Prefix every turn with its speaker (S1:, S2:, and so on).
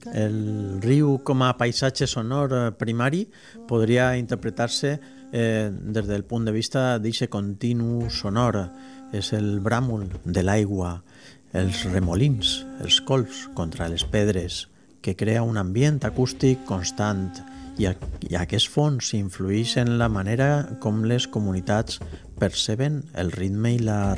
S1: El riu com a paisatge sonor primari podria interpretar-se des del punt de vista d'aquest continu sonor. És el bràmol de l'aigua, els remolins, els colps contra les pedres, que crea un ambient acústic constant i aquest fons influeix en la manera com les comunitats perceben el ritme i la